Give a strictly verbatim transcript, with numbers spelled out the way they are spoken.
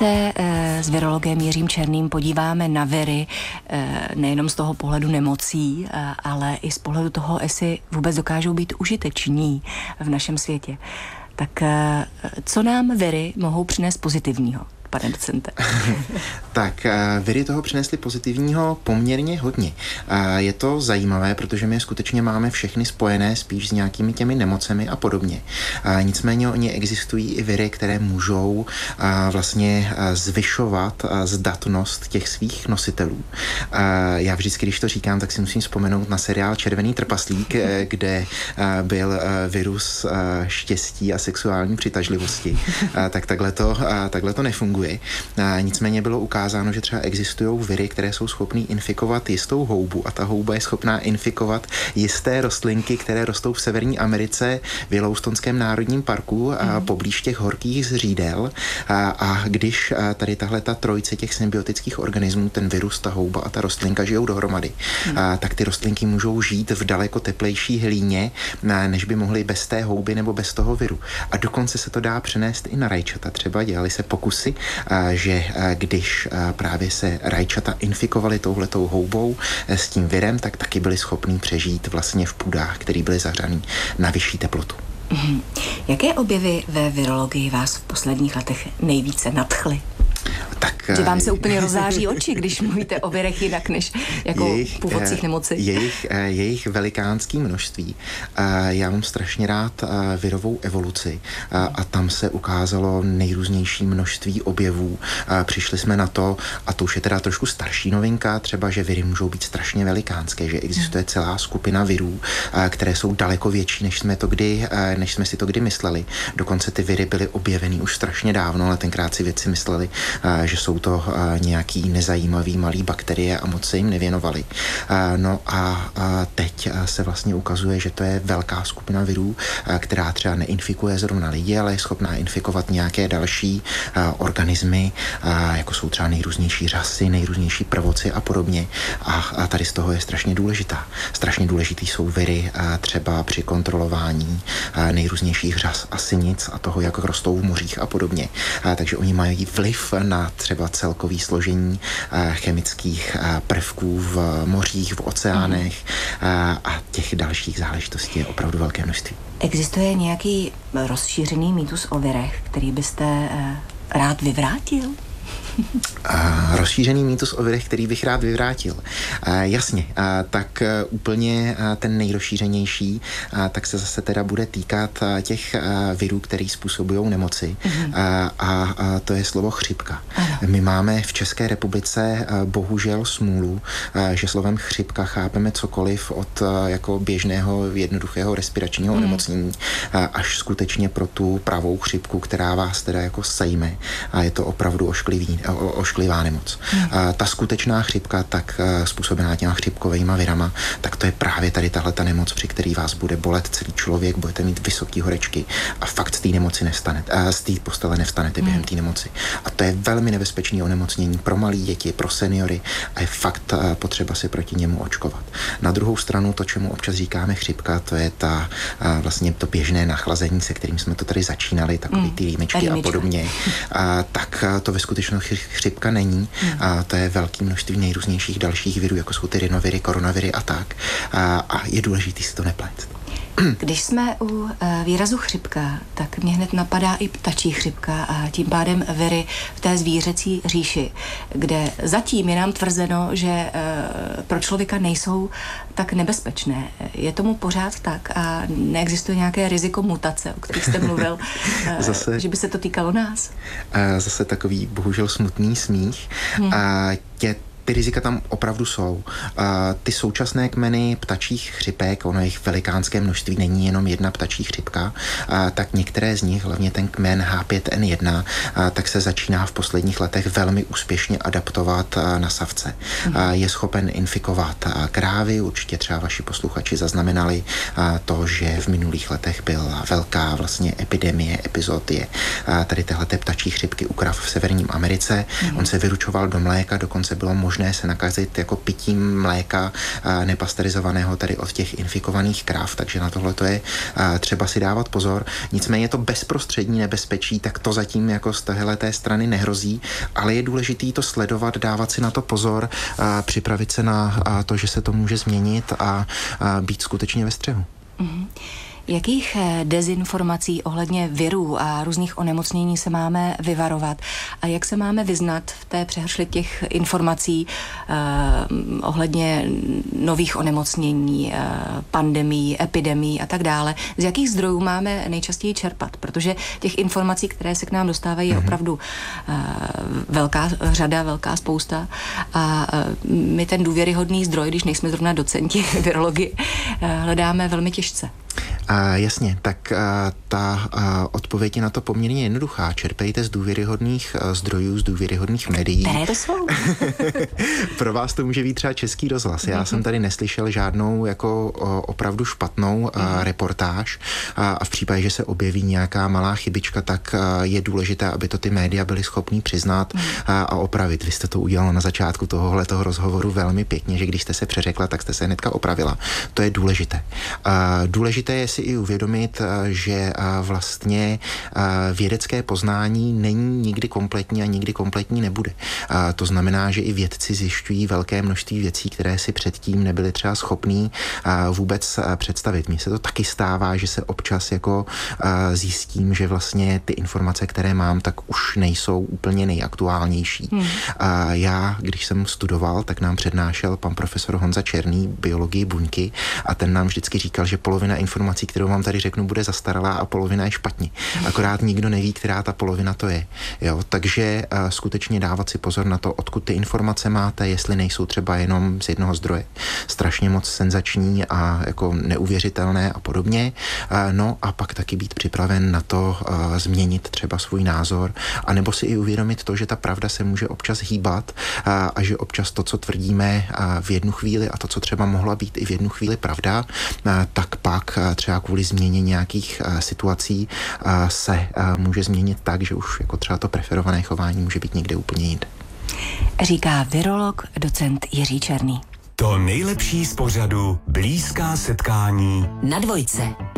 se s virologem Jiřím Černým podíváme na viry nejenom z toho pohledu nemocí, ale i z pohledu toho, jestli vůbec dokážou být užiteční v našem světě. Tak co nám viry mohou přinést pozitivního, pane docente? Tak viry toho přinesly pozitivního poměrně hodně. Je to zajímavé, protože my skutečně máme všechny spojené spíš s nějakými těmi nemocemi a podobně. Nicméně oni existují i viry, které můžou vlastně zvyšovat zdatnost těch svých nositelů. Já vždycky, když to říkám, tak si musím vzpomenout na seriál Červený trpaslík, kde byl virus štěstí a sexuální přitažlivosti. Tak takhle to, takhle to nefunguje. Nicméně bylo ukázáno, že třeba existují viry, které jsou schopné infikovat jistou houbu a ta houba je schopná infikovat jisté rostlinky, které rostou v Severní Americe v Yellowstonském národním parku a mm. poblíž těch horkých zřídel. A, a když tady tahle ta trojice těch symbiotických organismů, ten virus, ta houba a ta rostlinka žijou dohromady, mm. a, tak ty rostlinky můžou žít v daleko teplejší hlíně, než by mohly bez té houby nebo bez toho viru. A dokonce se to dá přenést i na rajčata. Třeba dělali se pokusy, že když právě se rajčata infikovaly touhletou houbou s tím virem, tak taky byli schopní přežít vlastně v půdách, které byly zahřaný na vyšší teplotu. Mm-hmm. Jaké objevy ve virologii vás v posledních letech nejvíce nadchly? Tak, že vám se úplně rozáří oči, když mluvíte o virech jinak než jako jejich, původcích nemocí. Jejich, jejich velikánský množství. Já mám strašně rád virovou evoluci a tam se ukázalo nejrůznější množství objevů. Přišli jsme na to, a to už je teda trošku starší novinka, třeba, že viry můžou být strašně velikánské, že existuje celá skupina virů, které jsou daleko větší, než jsme, to kdy, než jsme si to kdy mysleli. Dokonce ty viry byly objeveny už strašně dávno, ale tenkrát si vědci mysleli, že jsou to nějaký nezajímavý malý bakterie a moc se jim nevěnovali. No a teď se vlastně ukazuje, že to je velká skupina virů, která třeba neinfikuje zrovna lidi, ale je schopná infikovat nějaké další organismy, jako jsou třeba nejrůznější řasy, nejrůznější prvoci a podobně. A tady z toho je strašně důležitá. Strašně důležitý jsou viry třeba při kontrolování nejrůznějších řas a sinic a toho, jak rostou v mořích a podobně. Takže oni mají vliv na třeba celkový složení chemických prvků v mořích, v oceánech a těch dalších záležitostí je opravdu velké množství. Existuje nějaký rozšířený mýtus o virech, který byste rád vyvrátil? A rozšířený mýtus o virech, který bych rád vyvrátil. A jasně, a tak a úplně a ten nejrozšířenější, a tak se zase teda bude týkat těch virů, který způsobují nemoci. Mm-hmm. A, a, a to je slovo chřipka. Ano. My máme v České republice bohužel smůlu, že slovem chřipka chápeme cokoliv od jako běžného jednoduchého respiračního mm. onemocnění až skutečně pro tu pravou chřipku, která vás teda jako sejme a je to opravdu ošklivý O, ošklivá nemoc. Hmm. A ta skutečná chřipka, tak způsobená těma chřipkovejma virama, tak to je právě tady tahle ta nemoc, při který vás bude bolet celý člověk, budete mít vysoký horečky a fakt z té nemoci nestanete, a z té postele nevstanete hmm. během té nemoci. A to je velmi nebezpečné onemocnění pro malé děti, pro seniory a je fakt potřeba si proti němu očkovat. Na druhou stranu to, čemu občas říkáme chřipka, to je ta vlastně to běžné nachlazení, se kterým jsme to tady začínali, takový ty límečky hmm. a podobně. A tak to ve skutečnosti chřipka není a to je velké množství nejrůznějších dalších virů, jako jsou ty rinoviry, koronaviry a tak. A, a je důležitý si to neplést. Když jsme u uh, výrazu chřipka, tak mě hned napadá i ptačí chřipka a tím pádem viry v té zvířecí říši, kde zatím je nám tvrzeno, že uh, pro člověka nejsou tak nebezpečné. Je tomu pořád tak a neexistuje nějaké riziko mutace, o kterých jste mluvil, uh, zase, že by se to týkalo nás? Uh, zase takový bohužel smutný smích. Hmm. Uh, tě Ty rizika tam opravdu jsou. Ty současné kmeny ptačích chřipek, ono jich velikánské množství, není jenom jedna ptačí chřipka, tak některé z nich, hlavně ten kmen H pět N jedna, tak se začíná v posledních letech velmi úspěšně adaptovat na savce. Je schopen infikovat krávy, určitě třeba vaši posluchači zaznamenali to, že v minulých letech byla velká vlastně epidemie, epizodie tady téhleté ptačí chřipky u krav v Severní Americe. On se vyručoval do mléka, dokonce bylo možné možné se nakazit jako pitím mléka nepasterizovaného, tedy od těch infikovaných kráv, takže na tohle to je třeba si dávat pozor. Nicméně to bezprostřední nebezpečí, tak to zatím jako z téhleté strany nehrozí, ale je důležité to sledovat, dávat si na to pozor, připravit se na to, že se to může změnit a být skutečně ve střehu. Mm-hmm. Jakých dezinformací ohledně virů a různých onemocnění se máme vyvarovat a jak se máme vyznat v té přehršli těch informací eh, ohledně nových onemocnění, eh, pandemií, epidemií a tak dále? Z jakých zdrojů máme nejčastěji čerpat? Protože těch informací, které se k nám dostávají, je opravdu eh, velká řada, velká spousta a eh, my ten důvěryhodný zdroj, když nejsme zrovna docenti virologie, eh, hledáme velmi těžce. A jasně, tak a, ta a, odpověď je na to poměrně jednoduchá. Čerpejte z důvěryhodných a, zdrojů, z důvěryhodných médií. Které to jsou? Pro vás to může být třeba Český rozhlas. Já mm-hmm. jsem tady neslyšel žádnou jako o, opravdu špatnou a, mm-hmm. reportáž a, a v případě, že se objeví nějaká malá chybička, tak a, je důležité, aby to ty média byly schopní přiznat mm-hmm. a, a opravit. Vy jste to udělala na začátku tohohle toho rozhovoru velmi pěkně, že když jste se přeřekla, tak jste se hnedka opravila. To je důležité. A, důležité je si i uvědomit, že vlastně vědecké poznání není nikdy kompletní a nikdy kompletní nebude. To znamená, že i vědci zjišťují velké množství věcí, které si předtím nebyli třeba schopní vůbec představit. Mně se to taky stává, že se občas jako zjistím, že vlastně ty informace, které mám, tak už nejsou úplně nejaktuálnější. Hmm. Já, když jsem studoval, tak nám přednášel pan profesor Honza Černý biologii buňky a ten nám vždycky říkal, že polovina informací, kterou vám tady řeknu, bude zastaralá a polovina je špatně. Akorát nikdo neví, která ta polovina to je. Jo? Takže uh, skutečně dávat si pozor na to, odkud ty informace máte, jestli nejsou třeba jenom z jednoho zdroje. Strašně moc senzační a jako neuvěřitelné a podobně. Uh, no a pak taky být připraven na to uh, změnit třeba svůj názor, anebo si i uvědomit to, že ta pravda se může občas hýbat uh, a že občas to, co tvrdíme uh, v jednu chvíli a to, co třeba mohla být i v jednu chvíli pravda, uh, tak pak uh, třeba kvůli změně nějakých uh, situací uh, se uh, může změnit tak, že už jako třeba to preferované chování může být někde úplně jinde. Říká virolog, docent Jiří Černý. To nejlepší z pořadu Blízká setkání na Dvojce.